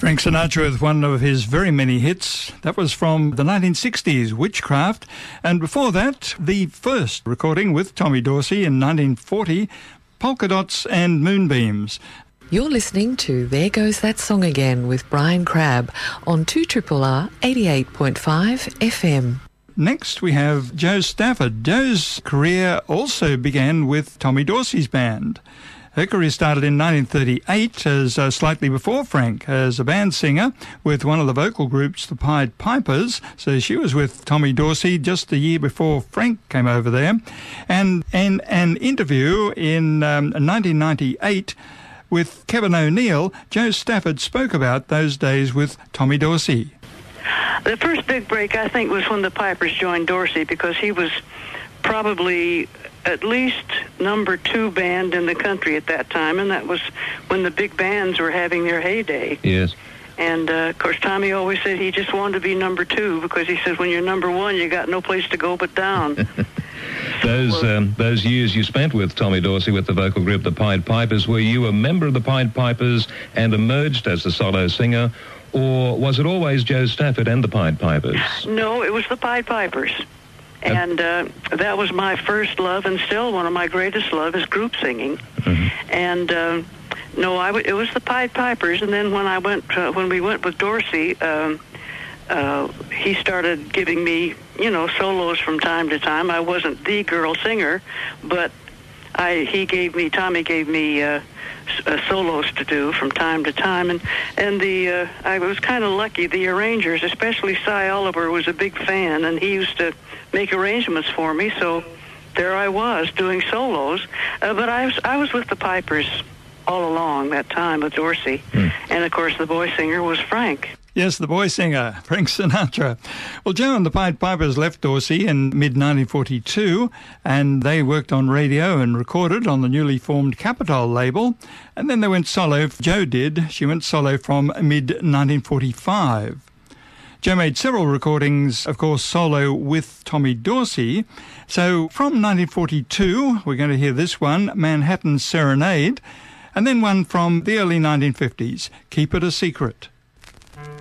Frank Sinatra with one of his very many hits. That was from the 1960s, Witchcraft. And before that, the first recording with Tommy Dorsey in 1940, Polka Dots and Moonbeams. You're listening to There Goes That Song Again with Brian Crabb on 2RRR 88.5 FM. Next, we have Joe Stafford. Joe's career also began with Tommy Dorsey's band. Her career started in 1938, as slightly before Frank, as a band singer with one of the vocal groups, the Pied Pipers. So she was with Tommy Dorsey just a year before Frank came over there. And in an interview in 1998 with Kevin O'Neill, Joe Stafford spoke about those days with Tommy Dorsey. The first big break, I think, was when the Pipers joined Dorsey, because he was probably at least number 2 band in the country at that time, and that was when the big bands were having their heyday. Yes. And, of course, Tommy always said he just wanted to be number 2, because he says when you're number 1, you got no place to go but down. Those years you spent with Tommy Dorsey with the vocal group, the Pied Pipers, were you a member of the Pied Pipers and emerged as a solo singer, or was it always Joe Stafford and the Pied Pipers? No, it was the Pied Pipers. And that was my first love, and still one of my greatest love is group singing. Mm-hmm. And it was the Pied Pipers. And then when we went with Dorsey, he started giving me, solos from time to time. I wasn't the girl singer, but Tommy gave me solos to do from time to time, and I was kind of lucky. The arrangers, especially Cy Oliver, was a big fan, and he used to make arrangements for me. So there I was doing solos, but I was with the Pipers all along that time with Dorsey, and of course the boy singer was Frank. Yes, the boy singer, Frank Sinatra. Well, Joe and the Pied Pipers left Dorsey in mid-1942, and they worked on radio and recorded on the newly formed Capitol label, and then they went solo. Joe did. She went solo from mid-1945. Joe made several recordings, of course, solo with Tommy Dorsey. So from 1942, we're going to hear this one, Manhattan Serenade, and then one from the early 1950s, Keep It a Secret.